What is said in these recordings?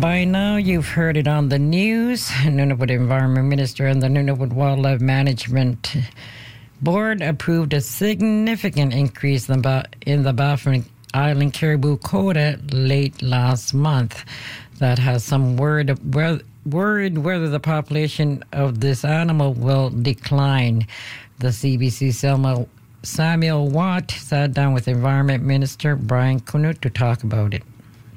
by now you've heard it on the news. Nunavut Environment Minister and the Nunavut Wildlife Management Board approved a significant increase in the Baffin Island caribou quota late last month. That has some worried whether the population of this animal will decline. The CBC Samuel Watt sat down with Environment Minister Brian Cunut to talk about it.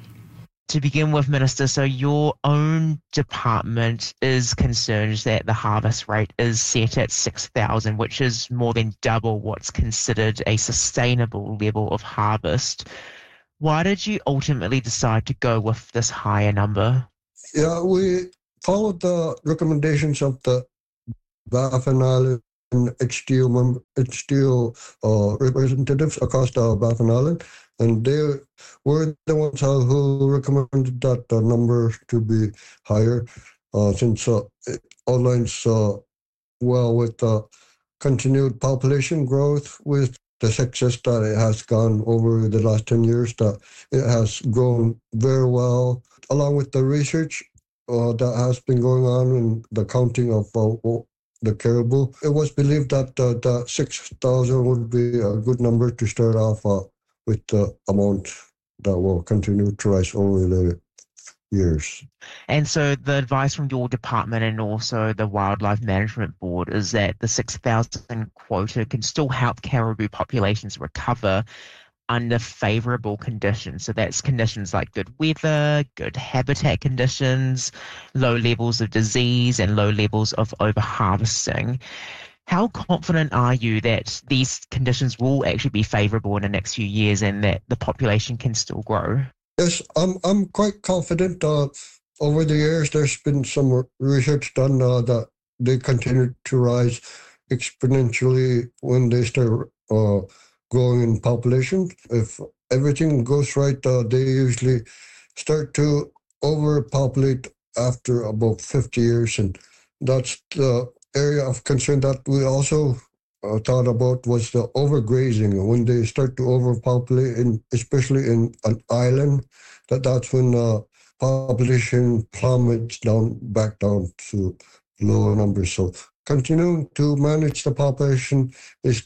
To begin with, Minister, so your own department is concerned that the harvest rate is set at 6,000, which is more than double what's considered a sustainable level of harvest. Why did you ultimately decide to go with this higher number? Yeah, we followed the recommendations of the Baffin Island HTO representatives across the Baffin Island, and they were the ones who recommended that the number to be higher, since it aligns well with the continued population growth, with the success that it has gone over the last 10 years, that it has grown very well, along with the research that has been going on in the counting of the caribou. It was believed that the 6,000 would be a good number to start off with the amount that will continue to rise over the years. And so the advice from your department and also the Wildlife Management Board is that the 6,000 quota can still help caribou populations recover under favourable conditions. So that's conditions like good weather, good habitat conditions, low levels of disease and low levels of over-harvesting. How confident are you that these conditions will actually be favourable in the next few years and that the population can still grow? Yes, I'm quite confident. Over the years, there's been some research done that they continue to rise exponentially when they start growing in population. If everything goes right, they usually start to overpopulate after about 50 years. And that's the area of concern that we also thought about, was the overgrazing. When they start to overpopulate, especially in an island, that's when population plummets back down to lower numbers. So continuing to manage the population is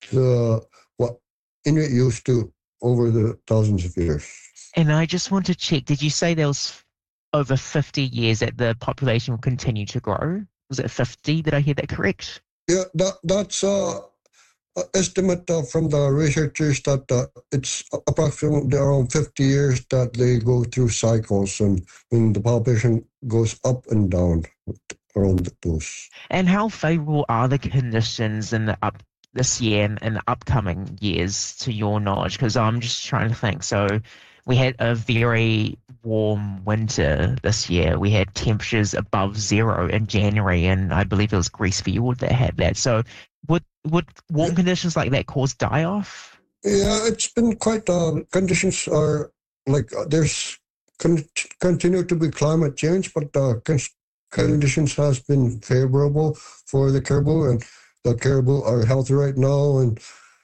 what Inuit used to over the thousands of years. And I just want to check, did you say there was over 50 years that the population will continue to grow? Was it 50? Did I hear that correct? Yeah, that's an estimate from the researchers that it's approximately around 50 years that they go through cycles, and when the population goes up and down around those. And how favourable are the conditions in this year and the upcoming years, to your knowledge? Because I'm just trying to think. So we had a very warm winter this year. We had temperatures above zero in January, and I believe it was Grease Fiord that had that. So would warm conditions like that cause die-off? Yeah, it's been quite, conditions are like, there's continue to be climate change, but conditions has been favorable for the caribou, and the caribou are healthy right now, and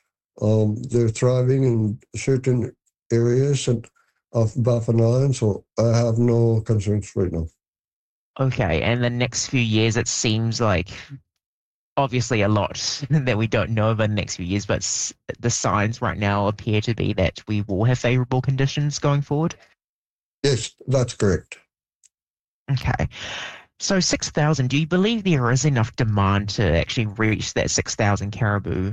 they're thriving in certain areas of Baffin Island, so I have no concerns right now. Okay, and the next few years, it seems like obviously a lot that we don't know over the next few years, but the signs right now appear to be that we will have favourable conditions going forward? Yes, that's correct. Okay. So 6,000, do you believe there is enough demand to actually reach that 6,000 caribou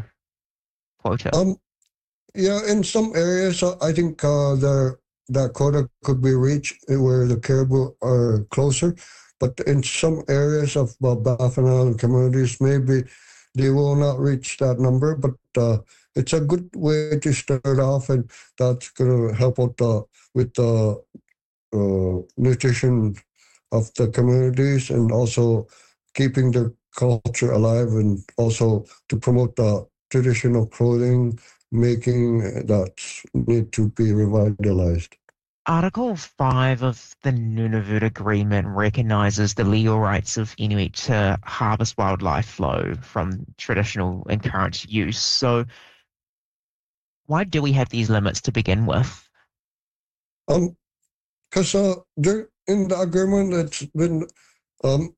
quota? Yeah, in some areas, I think that quota could be reached where the caribou are closer. But in some areas of Baffin Island communities, maybe they will not reach that number. But it's a good way to start off, and that's going to help out with the nutrition of the communities, and also keeping the culture alive, and also to promote the traditional clothing making that need to be revitalized. Article 5 of the Nunavut Agreement recognises the legal rights of Inuit to harvest wildlife flow from traditional and current use. So why do we have these limits to begin with? Because in the agreement, it's been um,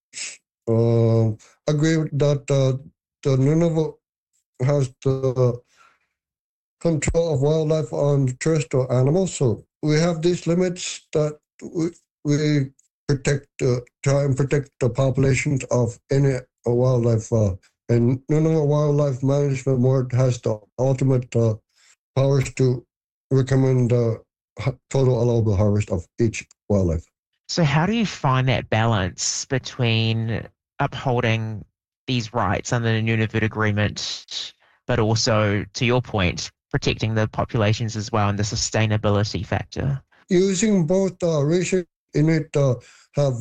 agreed that the Nunavut has the control of wildlife on terrestrial animals. So we have these limits that we protect, try and protect the populations of any wildlife. And Nunavut Wildlife Management Board has the ultimate powers to recommend total allowable harvest of each wildlife. So how do you find that balance between upholding these rights under the Nunavut Agreement, but also, to your point, protecting the populations as well and the sustainability factor? Using both research in it, have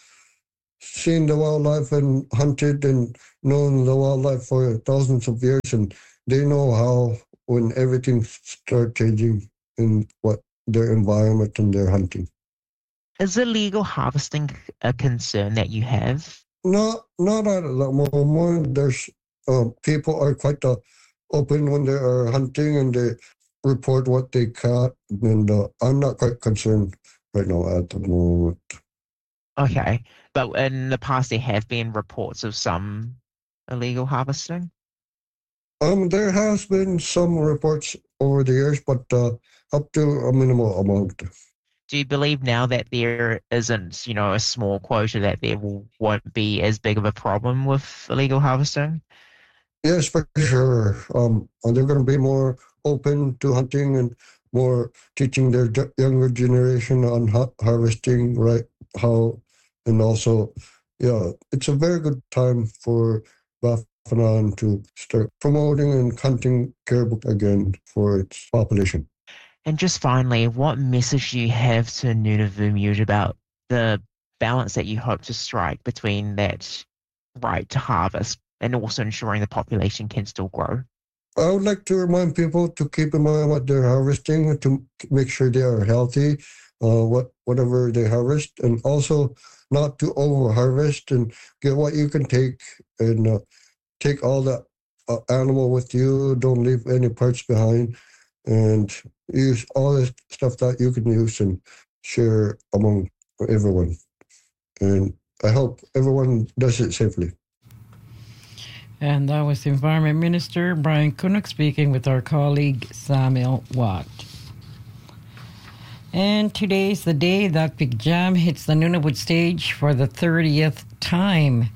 seen the wildlife and hunted and known the wildlife for thousands of years, and they know how when everything starts changing in what their environment and their hunting. Is illegal harvesting a concern that you have? Not at the moment. There's people are quite open when they are hunting and they report what they caught, and I'm not quite concerned right now at the moment. Okay, but in the past there have been reports of some illegal harvesting? There has been some reports over the years, but up to a minimal amount. Do you believe now that there isn't, a small quota, that there won't be as big of a problem with illegal harvesting? Yes, for sure. They're going to be more open to hunting and more teaching their younger generation on harvesting, right? How, and also, yeah, it's a very good time for Baffinland to start promoting and hunting caribou again for its population. And just finally, what message do you have to Nunavummiut about the balance that you hope to strike between that right to harvest and also ensuring the population can still grow? I would like to remind people to keep in mind what they're harvesting, to make sure they are healthy, whatever they harvest, and also not to over harvest, and get what you can take, and take all the animal with you. Don't leave any parts behind, and use all the stuff that you can use and share among everyone. And I hope everyone does it safely. And that was Environment Minister Brian Kunuk speaking with our colleague Samuel Watt. And today's the day that Big Jam hits the Nunavut stage for the 30th time.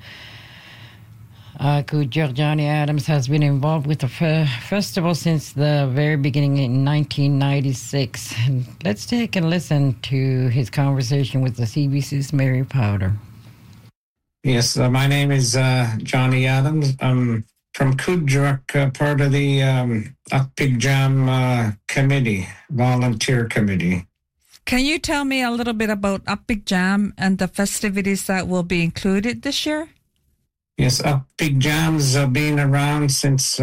Johnny Adams has been involved with the festival since the very beginning in 1996. And let's take a listen to his conversation with the CBC's Mary Powder. Yes, my name is Johnny Adams. I'm from Kudjuk, part of the Big Jam committee, volunteer committee. Can you tell me a little bit about Big Jam and the festivities that will be included this year? Yes, Big Jam's been around since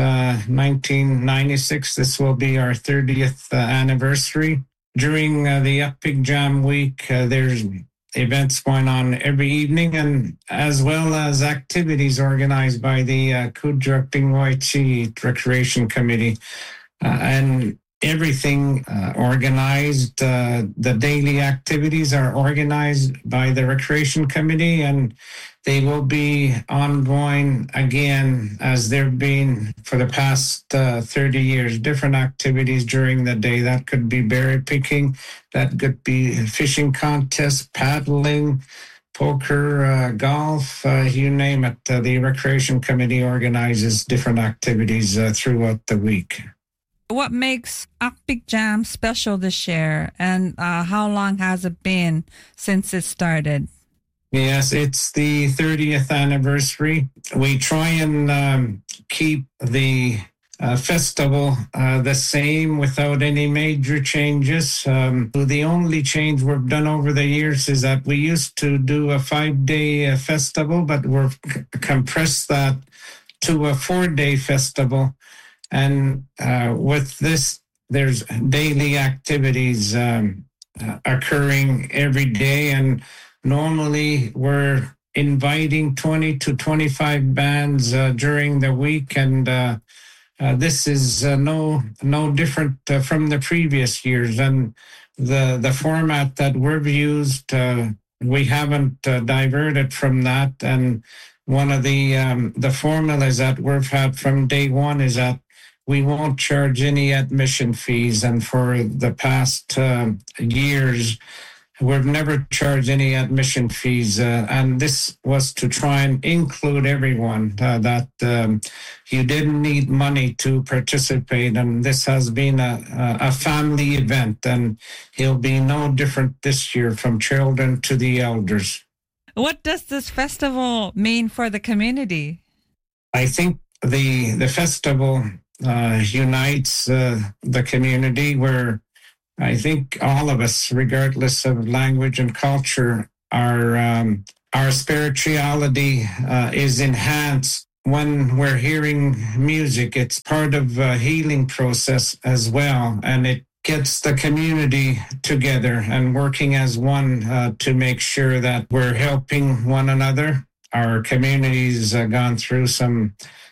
1996. This will be our 30th anniversary. During the Big Jam week, there's events going on every evening, and as well as activities organized by the Kudjuk Bingwaiti Recreation Committee. And everything organized, the daily activities are organized by the Recreation Committee, and they will be ongoing again as they've been for the past 30 years. Different activities during the day. That could be berry picking, that could be fishing contests, paddling, poker, golf, you name it. The Recreation Committee organizes different activities throughout the week. What makes Big Jam special this year, and how long has it been since it started? Yes, it's the 30th anniversary. We try and keep the festival the same without any major changes. The only change we've done over the years is that we used to do a 5-day festival, but we've compressed that to a 4-day festival. And with this, there's daily activities occurring every day, and normally we're inviting 20 to 25 bands during the week, and this is no different from the previous years. And the format that we've used, we haven't diverted from that. And one of the formulas that we've had from day one is that we won't charge any admission fees. And for the past years, we've never charged any admission fees, and this was to try and include everyone, that you didn't need money to participate, and this has been a family event, and it'll be no different this year from children to the elders. What does this festival mean for the community? I think the festival unites the community, where I think all of us, regardless of language and culture, our spirituality is enhanced when we're hearing music. It's part of a healing process as well, and it gets the community together and working as one to make sure that we're helping one another. Our community's gone through some